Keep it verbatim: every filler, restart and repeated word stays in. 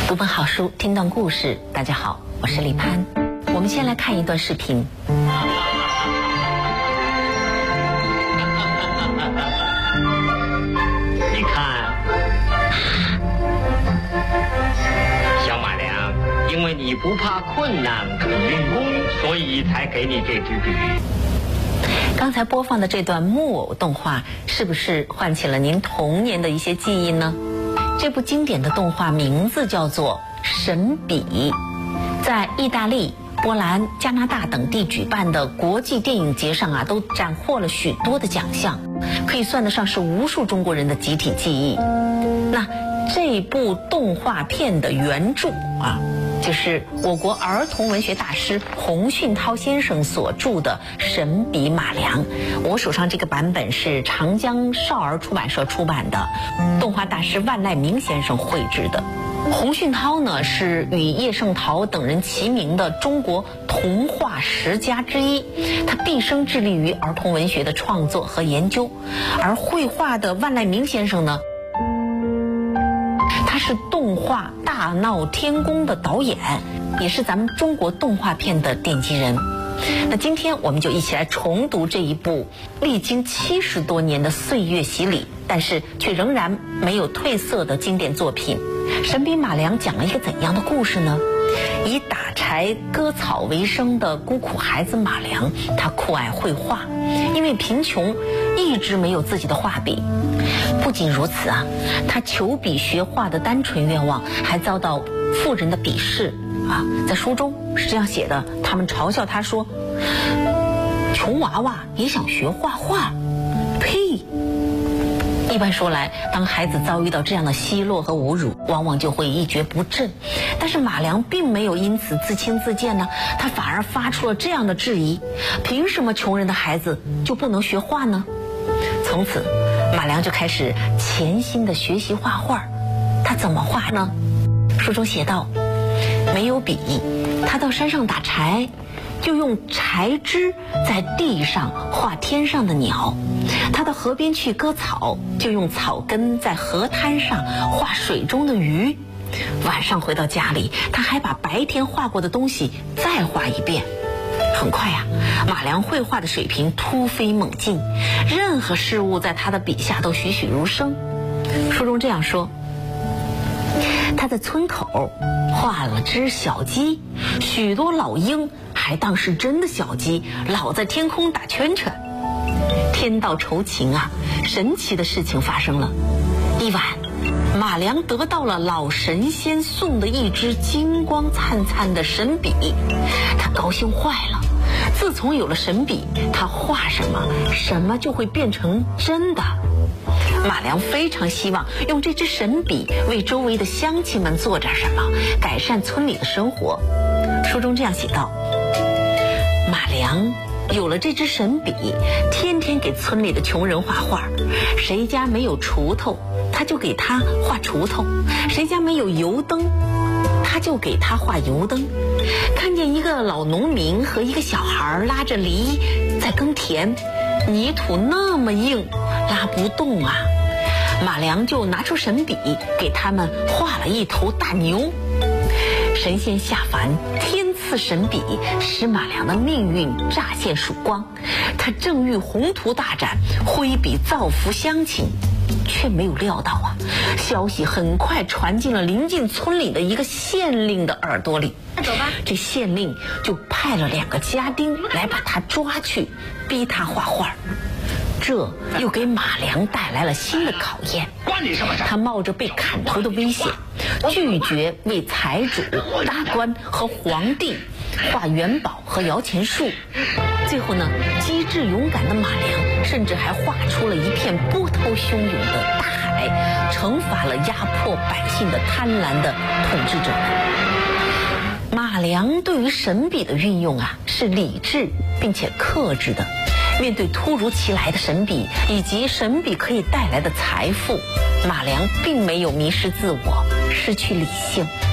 读本好书，听段故事。大家好，我是李潘。我们先来看一段视频。 你看，小马良，因为你不怕困难，肯运功，所以才给你这支笔。 刚才播放的这段木偶动画，是不是唤起了您童年的一些记忆呢？这部经典的动画名字叫做《神笔》，在意大利、波兰、加拿大等地举办的国际电影节上啊，都斩获了许多的奖项，可以算得上是无数中国人的集体记忆。那这部动画片的原著啊，就是我国儿童文学大师洪训涛先生所著的《神笔马良》。我手上这个版本是长江少儿出版社出版的，动画大师万籁鸣先生绘制的。洪训涛呢，是与叶圣陶等人齐名的中国童话十佳之一，他毕生致力于儿童文学的创作和研究。而绘画的万籁鸣先生呢，他是动画《大闹天宫》的导演，也是咱们中国动画片的奠基人。那今天我们就一起来重读这一部历经七十多年的岁月洗礼，但是却仍然没有褪色的经典作品。神笔马良讲了一个怎样的故事呢？以打柴割草为生的孤苦孩子马良，他酷爱绘画，因为贫穷一直没有自己的画笔。不仅如此啊，他求笔学画的单纯愿望还遭到富人的鄙视啊。在书中是这样写的，他们嘲笑他说：“穷娃娃也想学画画，呸！”一般说来，当孩子遭遇到这样的奚落和侮辱，往往就会一蹶不振。但是马良并没有因此自轻自贱呢，他反而发出了这样的质疑：凭什么穷人的孩子就不能学画呢？从此，马良就开始潜心的学习画画。他怎么画呢？书中写道：没有笔，他到山上打柴，就用柴枝在地上画天上的鸟；他到河边去割草，就用草根在河滩上画水中的鱼。晚上回到家里，他还把白天画过的东西再画一遍。很快呀、啊，马良绘画的水平突飞猛进，任何事物在他的笔下都栩栩如生。书中这样说：他在村口画了只小鸡，许多老鹰还当是真的小鸡，老在天空打圈圈。天道酬勤啊，神奇的事情发生了。一晚，马良得到了老神仙送的一支金光灿灿的神笔，他高兴坏了。自从有了神笔，他画什么什么就会变成真的。马良非常希望用这支神笔为周围的乡亲们做点什么，改善村里的生活。书中这样写道：马良有了这支神笔，天天给村里的穷人画画，谁家没有锄头，他就给他画锄头；谁家没有油灯，他就给他画油灯。看见一个老农民和一个小孩拉着犁在耕田，泥土那么硬，拉不动啊，马良就拿出神笔给他们画了一头大牛。神仙下凡，天赐神笔，使马良的命运乍现曙光。他正欲宏图大展，挥笔造福乡亲，却没有料到啊，消息很快传进了邻近村里的一个县令的耳朵里。走吧，这县令就派了两个家丁来把他抓去，逼他画画。这又给马良带来了新的考验。 关你什么事？ 他冒着被砍头的危险，拒绝为财主、大官和皇帝画元宝和摇钱树。最后呢，机智勇敢的马良甚至还画出了一片波涛汹涌的大海，惩罚了压迫百姓的贪婪的统治者们。马良对于神笔的运用啊，是理智并且克制的。面对突如其来的神笔以及神笔可以带来的财富，马良并没有迷失自我，失去理性。